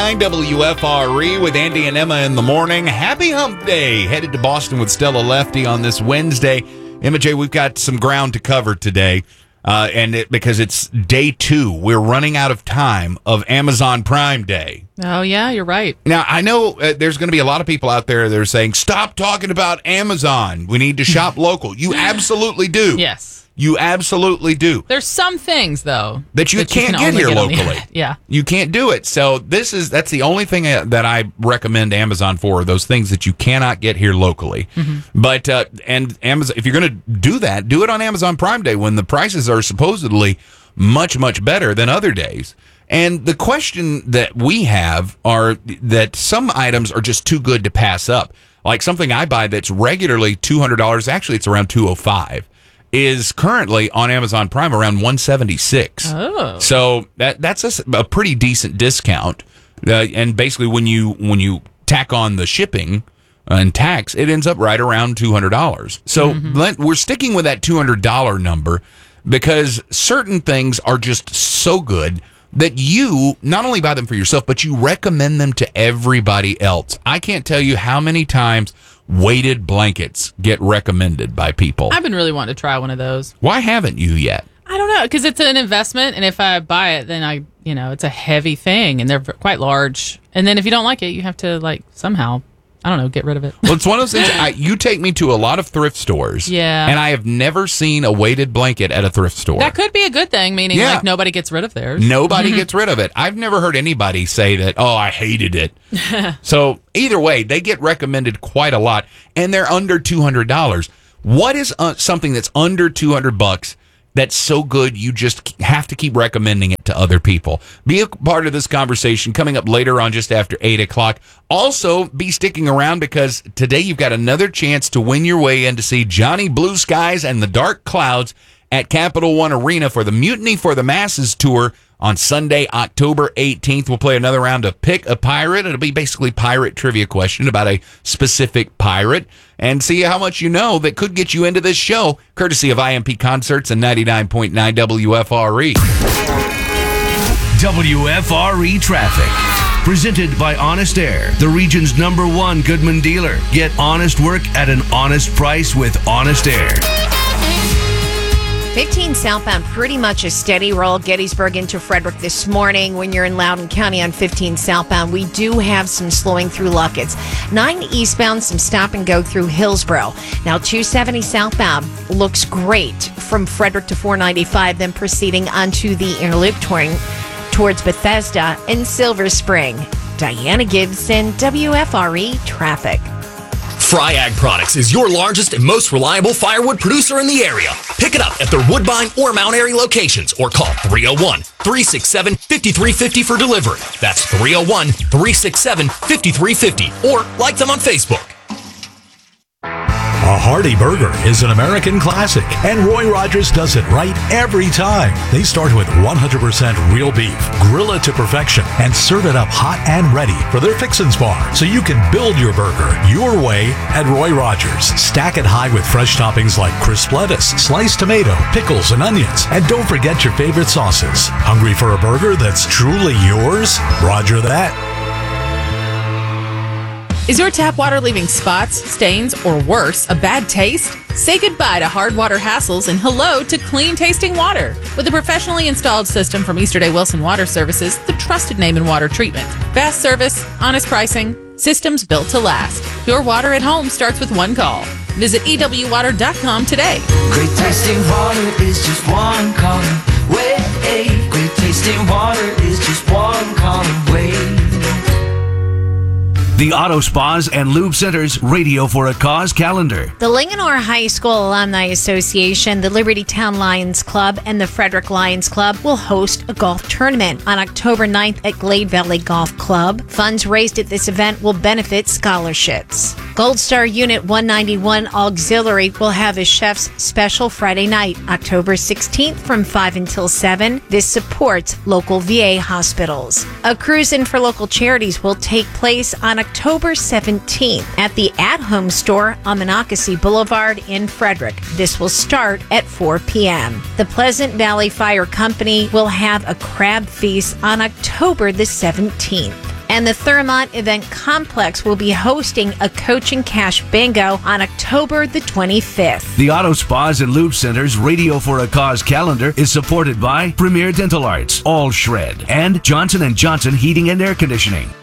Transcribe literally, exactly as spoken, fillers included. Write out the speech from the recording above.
W F R E with Andy and Emma in the morning. Happy Hump Day. Headed to Boston with Stella Lefty on this Wednesday. Emma J, we've got some ground to cover today, uh, and it, because it's day two, we're running out of time of Amazon Prime Day. Oh, yeah, you're right. Now, I know uh, there's going to be a lot of people out there that are saying, stop talking about Amazon. We need to shop local. You absolutely do. Yes. You absolutely do. There's some things, though, that you that can't you can get here get locally. Yeah. You can't do it. So this is that's the only thing that I recommend Amazon for, those things that you cannot get here locally. Mm-hmm. But uh, and Amazon, if you're going to do that, do it on Amazon Prime Day when the prices are supposedly much, much better than other days. And the question that we have are that some items are just too good to pass up. Like something I buy that's regularly two hundred dollars, actually it's around two hundred five dollars. Is currently on Amazon Prime around one seventy-six. Oh, so that that's a, a pretty decent discount. Uh, and basically, when you when you tack on the shipping and tax, it ends up right around two hundred dollars. So mm-hmm. we're sticking with that two hundred dollars number because certain things are just so good that you not only buy them for yourself, but you recommend them to everybody else. I can't tell you how many times weighted blankets get recommended by people. I've been really wanting to try one of those. Why haven't you yet? I don't know, because it's an investment, and if I buy it, then I, you know, it's a heavy thing, and they're quite large. And then if you don't like it, you have to, like, somehow, I don't know, get rid of it. Well, it's one of those things. I, you take me to a lot of thrift stores, yeah, and I have never seen a weighted blanket at a thrift store. That could be a good thing, meaning yeah. like nobody gets rid of theirs. Nobody gets rid of it. I've never heard anybody say that, oh, I hated it. So either way, they get recommended quite a lot, and they're under two hundred dollars. What is uh, something that's under two hundred bucks that's so good you just have to keep recommending it to other people? Be a part of this conversation coming up later on just after eight o'clock. Also, be sticking around because today you've got another chance to win your way in to see Johnny Blue Skies and the Dark Clouds at Capital One Arena for the Mutiny for the Masses tour on Sunday, October eighteenth. We'll play another round of Pick a Pirate. It'll be basically pirate trivia question about a specific pirate and see how much you know that could get you into this show, courtesy of I M P Concerts and ninety-nine point nine W F R E. W F R E Traffic. Presented by Honest Air, the region's number one Goodman dealer. Get honest work at an honest price with Honest Air. fifteen southbound, pretty much a steady roll. Gettysburg into Frederick this morning. When you're in Loudoun County on fifteen southbound, we do have some slowing through Luckett's. nine eastbound, some stop and go through Hillsborough. Now two seventy southbound looks great from Frederick to four ninety-five, then proceeding onto the inner loop touring towards Bethesda and Silver Spring. Diana Gibson, W F R E Traffic. Fry Ag Products is your largest and most reliable firewood producer in the area. Pick it up at their Woodbine or Mount Airy locations or call three oh one, three six seven, five three five oh for delivery. That's three oh one, three six seven, five three five oh or like them on Facebook. A hearty burger is an American classic, and Roy Rogers does it right every time. They start with one hundred percent real beef, grill it to perfection, and serve it up hot and ready for their Fixins Bar, so you can build your burger your way at Roy Rogers. Stack it high with fresh toppings like crisp lettuce, sliced tomato, pickles, and onions. And don't forget your favorite sauces. Hungry for a burger that's truly yours? Roger that. Is your tap water leaving spots, stains, or worse, a bad taste? Say goodbye to hard water hassles and hello to clean tasting water. With a professionally installed system from Easterday Wilson Water Services, the trusted name in water treatment. Fast service, honest pricing, systems built to last. Your water at home starts with one call. Visit E W water dot com today. Great tasting water is just one call away. Great tasting water is just one call away. The Auto Spas and Lube Center's Radio for a Cause calendar. The Linganore High School Alumni Association, the Liberty Town Lions Club, and the Frederick Lions Club will host a golf tournament on October ninth at Glade Valley Golf Club. Funds raised at this event will benefit scholarships. Gold Star Unit one ninety-one Auxiliary will have a chef's special Friday night, October sixteenth from five until seven. This supports local V A hospitals. A cruise-in for local charities will take place on October seventeenth at the At Home store on Monocacy Boulevard in Frederick. This will start at four p.m. The Pleasant Valley Fire Company will have a crab feast on October the seventeenth. And the Thermont Event Complex will be hosting a Coach and Cash Bingo on October the twenty-fifth. The Auto Spas and Lube Center's Radio for a Cause calendar is supported by Premier Dental Arts, All Shred, and Johnson and Johnson Heating and Air Conditioning.